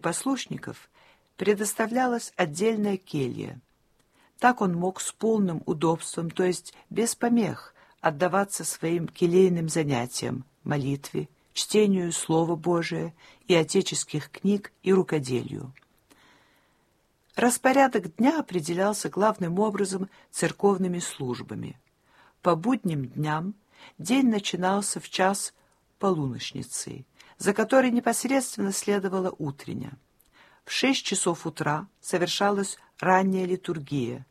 послушников предоставлялась отдельная келья. Так он мог с полным удобством, то есть без помех, отдаваться своим келейным занятиям, молитве, чтению Слова Божия и отеческих книг и рукоделию. Распорядок дня определялся главным образом церковными службами. По будним дням день начинался в час полуночницы, за которой непосредственно следовала утренняя. В 6 часов утра совершалась ранняя литургия,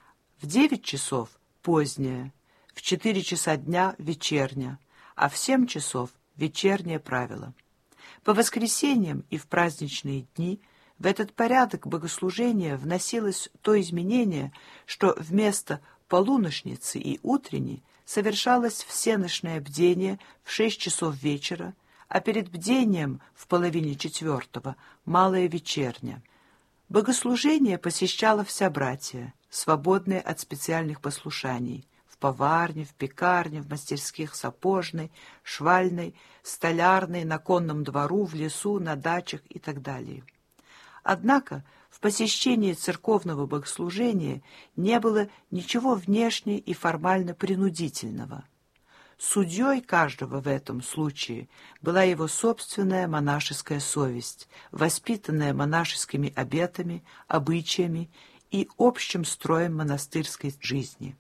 в 9 часов – поздняя, в 4 часа дня – вечерня, а в 7 часов – вечернее правило. По воскресеньям и в праздничные дни в этот порядок богослужения вносилось то изменение, что вместо полуночницы и утренней совершалось всеночное бдение в 6 часов вечера, а перед бдением в половине 4 малая вечерня. Богослужение посещала вся братья, свободные от специальных послушаний, в поварне, в пекарне, в мастерских сапожной, швальной, столярной, на конном двору, в лесу, на дачах и так далее. Однако в посещении церковного богослужения не было ничего внешне и формально принудительного. Судьей каждого в этом случае была его собственная монашеская совесть, воспитанная монашескими обетами, обычаями и общим строем монастырской жизни.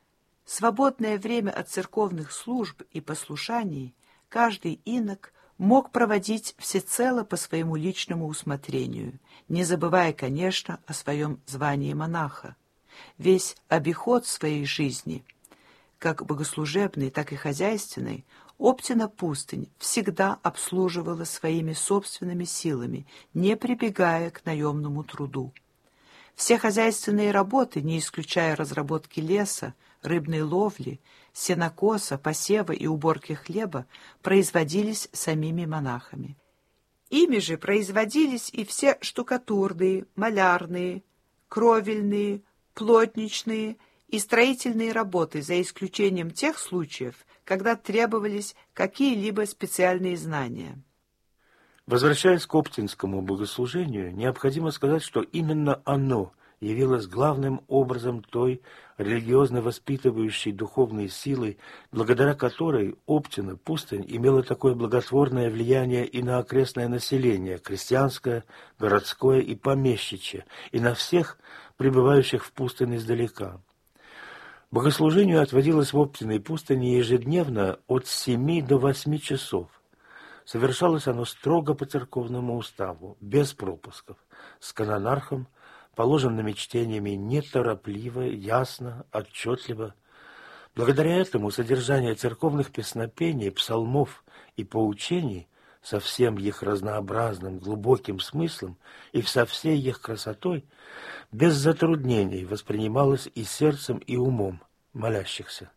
Свободное время от церковных служб и послушаний каждый инок мог проводить всецело по своему личному усмотрению, не забывая, конечно, о своем звании монаха. Весь обиход своей жизни, как богослужебной, так и хозяйственной, Оптина пустынь всегда обслуживала своими собственными силами, не прибегая к наемному труду. Все хозяйственные работы, не исключая разработки леса, рыбной ловли, сенокоса, посева и уборки хлеба, производились самими монахами. Ими же производились и все штукатурные, малярные, кровельные, плотничные и строительные работы, за исключением тех случаев, когда требовались какие-либо специальные знания. Возвращаясь к оптинскому богослужению, необходимо сказать, что именно оно явилось главным образом той религиозно воспитывающей духовной силой, благодаря которой Оптина пустынь имела такое благотворное влияние и на окрестное население, крестьянское, городское и помещичье, и на всех пребывающих в пустыне издалека. Богослужению отводилось в Оптиной пустыне ежедневно от 7 до 8 часов. Совершалось оно строго по церковному уставу, без пропусков, с канонархом, положенными чтениями неторопливо, ясно, отчетливо. Благодаря этому содержание церковных песнопений, псалмов и поучений со всем их разнообразным, глубоким смыслом и со всей их красотой без затруднений воспринималось и сердцем, и умом молящихся.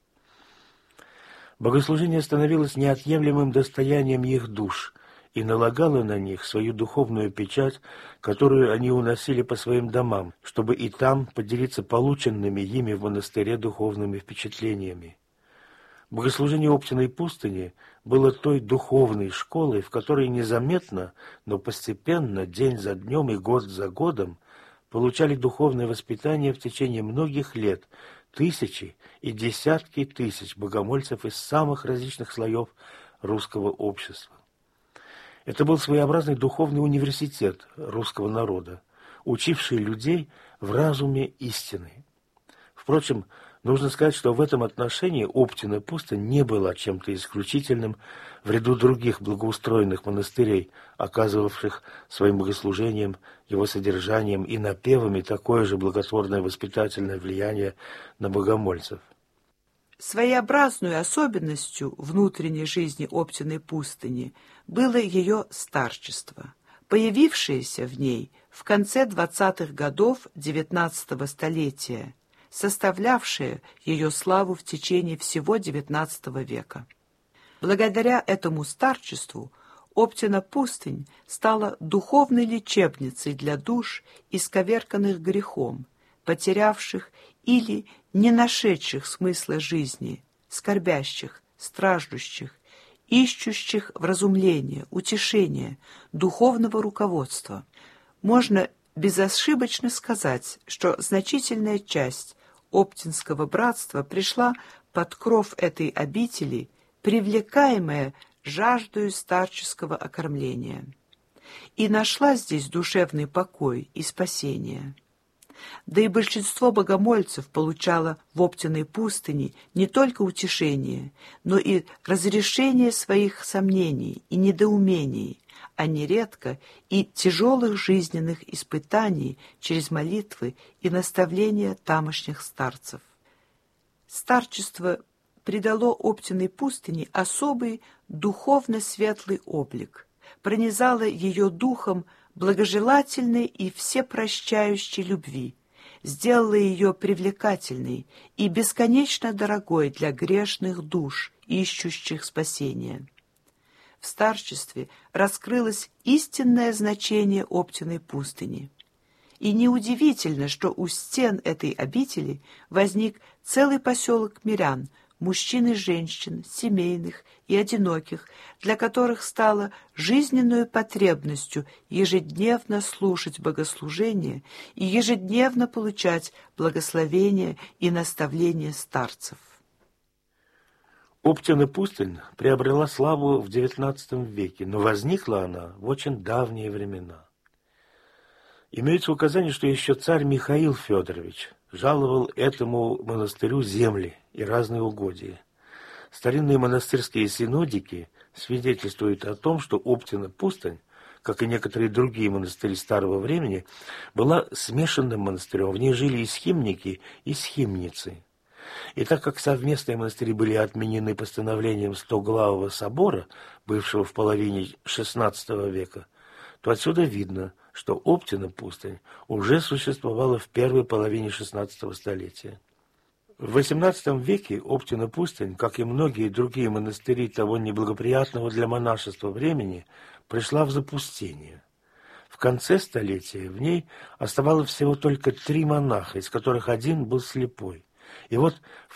Богослужение становилось неотъемлемым достоянием их душ и налагало на них свою духовную печать, которую они уносили по своим домам, чтобы и там поделиться полученными ими в монастыре духовными впечатлениями. Богослужение Оптиной пустыни было той духовной школой, в которой незаметно, но постепенно, день за днем и год за годом, получали духовное воспитание в течение многих лет тысячи и десятки тысяч богомольцев из самых различных слоев русского общества. Это был своеобразный духовный университет русского народа, учивший людей в разуме истины. Впрочем, нужно сказать, что в этом отношении Оптина пустынь не была чем-то исключительным в ряду других благоустроенных монастырей, оказывавших своим богослужением, его содержанием и напевами такое же благотворное воспитательное влияние на богомольцев. Своеобразной особенностью внутренней жизни Оптиной пустыни было ее старчество, появившееся в ней в конце 20-х годов XIX столетия, составлявшее ее славу в течение всего XIX века. Благодаря этому старчеству Оптина пустынь стала духовной лечебницей для душ, исковерканных грехом, потерявших или не нашедших смысла жизни, скорбящих, страждущих ищущих вразумления, утешения, духовного руководства. Можно безошибочно сказать, что значительная часть Оптинского братства пришла под кров этой обители, привлекаемая жаждою старческого окормления, и нашла здесь душевный покой и спасение. Да и большинство богомольцев получало в Оптиной пустыне не только утешение, но и разрешение своих сомнений и недоумений, а нередко и тяжелых жизненных испытаний через молитвы и наставления тамошних старцев. Старчество придало Оптиной пустыне особый духовно-светлый облик, пронизало ее духом благожелательной и всепрощающей любви, сделала ее привлекательной и бесконечно дорогой для грешных душ, ищущих спасения. В старчестве раскрылось истинное значение Оптиной пустыни. И неудивительно, что у стен этой обители возник целый поселок мирян, мужчин и женщин, семейных и одиноких, для которых стало жизненной потребностью ежедневно слушать богослужение и ежедневно получать благословение и наставления старцев. Оптина пустынь приобрела славу в XIX веке, но возникла она в очень давние времена. Имеется указание, что еще царь Михаил Федорович жаловал этому монастырю земли и разные угодья. Старинные монастырские синодики свидетельствуют о том, что Оптина пустынь, как и некоторые другие монастыри старого времени, была смешанным монастырем. В ней жили и схимники, и схимницы. И так как совместные монастыри были отменены постановлением Стоглавого собора, бывшего в половине XVI века, то отсюда видно, что Оптина пустынь уже существовала в первой половине XVI столетия. В XVIII веке Оптина пустынь, как и многие другие монастыри того неблагоприятного для монашества времени, пришла в запустение. В конце столетия в ней оставалось всего только 3 монаха, из которых один был слепой. И вот в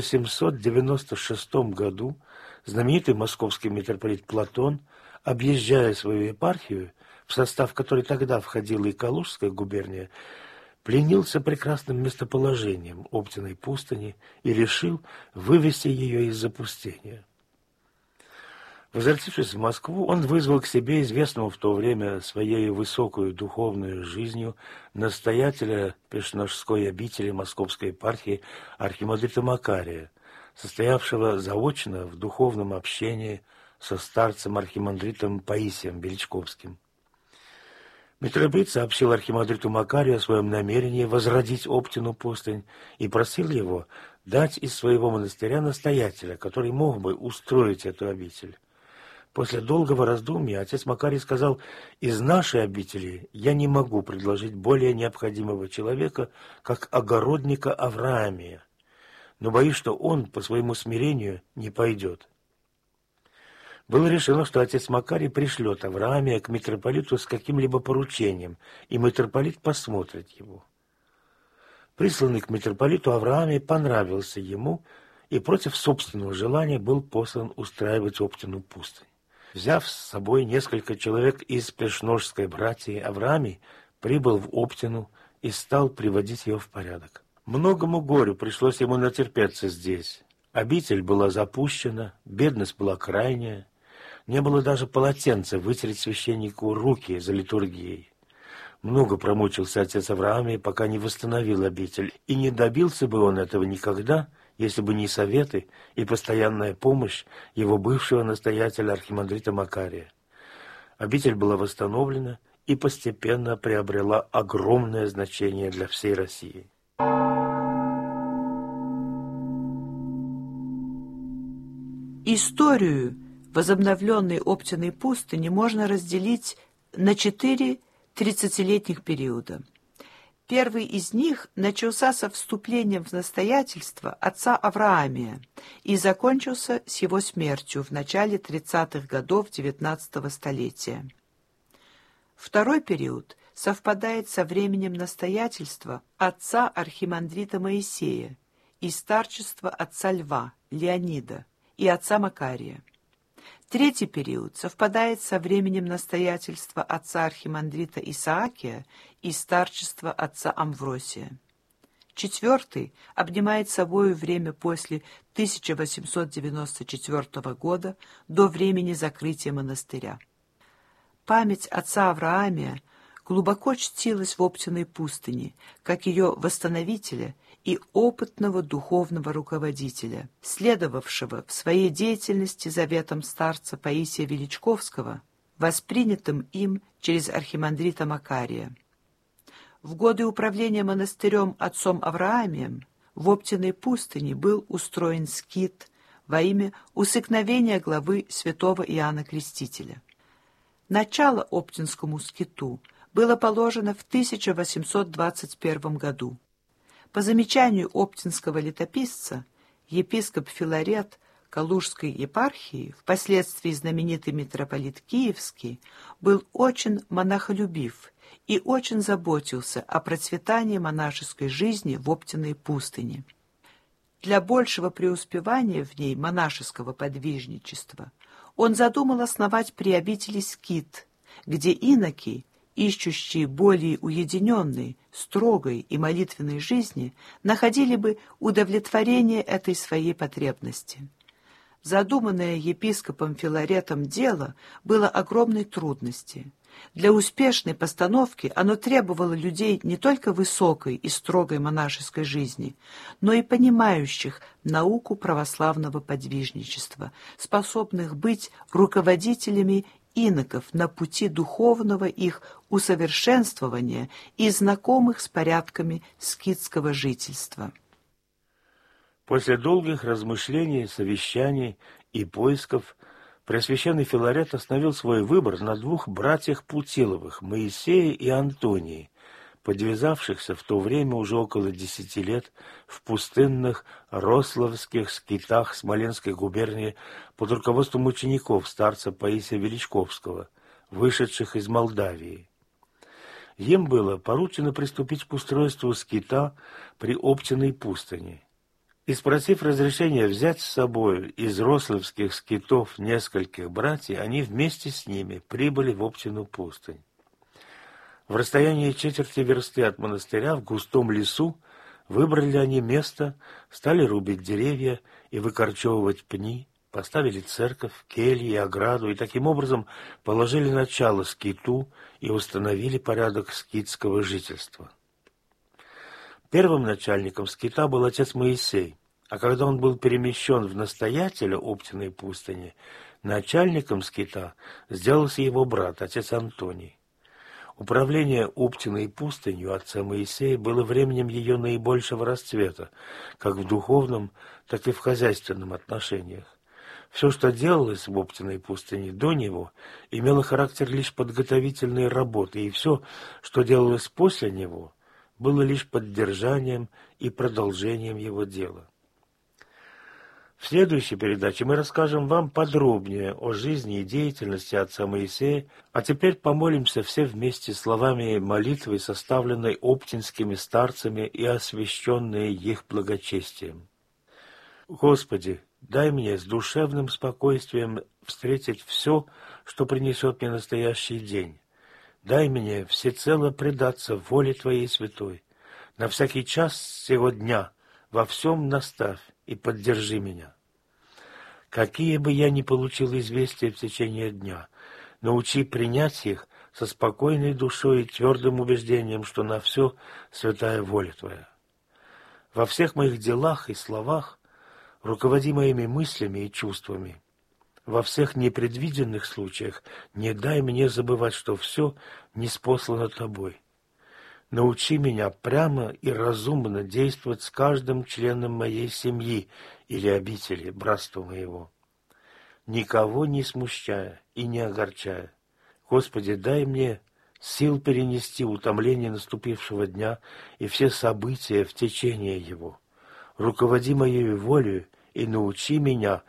1796 году знаменитый московский митрополит Платон, объезжая свою епархию, в состав которой тогда входила и Калужская губерния, пленился прекрасным местоположением Оптиной пустыни и решил вывести ее из запустения. Возвратившись в Москву, он вызвал к себе известного в то время своей высокую духовную жизнью настоятеля Пешножской обители Московской епархии архимандрита Макария, состоявшего заочно в духовном общении со старцем архимандритом Паисием Величковским. Митрополит сообщил архимандриту Макарию о своем намерении возродить Оптину пустынь и просил его дать из своего монастыря настоятеля, который мог бы устроить эту обитель. После долгого раздумья отец Макарий сказал: «Из нашей обители я не могу предложить более необходимого человека, как огородника Авраамия, но боюсь, что он по своему смирению не пойдет». Было решено, что отец Макарий пришлет Авраамия к митрополиту с каким-либо поручением, и митрополит посмотрит его. Присланный к митрополиту Авраамий понравился ему и против собственного желания был послан устраивать Оптину пустынь. Взяв с собой несколько человек из Пешножской братьи, Авраамий прибыл в Оптину и стал приводить ее в порядок. Многому горю пришлось ему натерпеться здесь. Обитель была запущена, бедность была крайняя, не было даже полотенца вытереть священнику руки за литургией. Много промучился отец Авраамий, пока не восстановил обитель, и не добился бы он этого никогда, если бы не советы и постоянная помощь его бывшего настоятеля архимандрита Макария. Обитель была восстановлена и постепенно приобрела огромное значение для всей России. Историю возобновленной Оптиной пустыни можно разделить на 4 30-летних периода. Первый из них начался со вступлением в настоятельство отца Авраамия и закончился с его смертью в начале 30-х годов XIX столетия. Второй период совпадает со временем настоятельства отца архимандрита Моисея и старчества отца Льва, Леонида и отца Макария. Третий период совпадает со временем настоятельства отца архимандрита Исаакия и старчества отца Амвросия. Четвертый обнимает собою время после 1894 года до времени закрытия монастыря. Память отца Авраамия глубоко чтилась в Оптиной пустыне, как ее восстановителя и опытного духовного руководителя, следовавшего в своей деятельности заветам старца Паисия Величковского, воспринятым им через архимандрита Макария. В годы управления монастырем отцом Авраамием в Оптиной пустыне был устроен скит во имя усыкновения главы святого Иоанна Крестителя. Начало Оптинскому скиту было положено в 1821 году. По замечанию оптинского летописца, епископ Филарет Калужской епархии, впоследствии знаменитый митрополит Киевский, был очень монахолюбив и очень заботился о процветании монашеской жизни в Оптиной пустыне. Для большего преуспевания в ней монашеского подвижничества он задумал основать при обители скит, где иноки, ищущие более уединенной, строгой и молитвенной жизни, находили бы удовлетворение этой своей потребности. Задуманное епископом Филаретом дело было огромной трудности. Для успешной постановки оно требовало людей не только высокой и строгой монашеской жизни, но и понимающих науку православного подвижничества, способных быть руководителями иноков на пути духовного их усовершенствования и знакомых с порядками скитского жительства. После долгих размышлений, совещаний и поисков Преосвященный Филарет остановил свой выбор на двух братьях Путиловых, Моисее и Антонии, подвязавшихся в то время уже около 10 лет в пустынных Рославских скитах Смоленской губернии под руководством учеников старца Паисия Величковского, вышедших из Молдавии. Им было поручено приступить к устройству скита при Оптиной пустыне. И, спросив разрешения взять с собой из рославских скитов нескольких братьев, они вместе с ними прибыли в Оптину пустынь. В расстоянии четверти версты от монастыря в густом лесу выбрали они место, стали рубить деревья и выкорчевывать пни, поставили церковь, кельи и ограду, и таким образом положили начало скиту и установили порядок скитского жительства. Первым начальником скита был отец Моисей, а когда он был перемещен в настоятеля Оптиной пустыни, начальником скита сделался его брат, отец Антоний. Управление Оптиной пустынью отца Моисея было временем ее наибольшего расцвета, как в духовном, так и в хозяйственном отношениях. Все, что делалось в Оптиной пустыне до него, имело характер лишь подготовительной работы, и все, что делалось после него, было лишь поддержанием и продолжением его дела. В следующей передаче мы расскажем вам подробнее о жизни и деятельности отца Моисея, а теперь помолимся все вместе словами молитвы, составленной оптинскими старцами и освященной их благочестием. Господи, дай мне с душевным спокойствием встретить все, что принесет мне настоящий день. Дай мне всецело предаться воле Твоей святой. На всякий час сего дня во всем наставь и поддержи меня. Какие бы я ни получил известия в течение дня, научи принять их со спокойной душой и твердым убеждением, что на все святая воля Твоя. Во всех моих делах и словах руководи моими мыслями и чувствами. Во всех непредвиденных случаях не дай мне забывать, что все ниспослано Тобой. Научи меня прямо и разумно действовать с каждым членом моей семьи или обители, братства моего, никого не смущая и не огорчая. Господи, дай мне сил перенести утомление наступившего дня и все события в течение его. Руководи моей волею и научи меня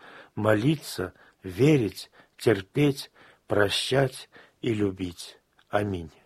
молиться, верить, терпеть, прощать и любить. Аминь.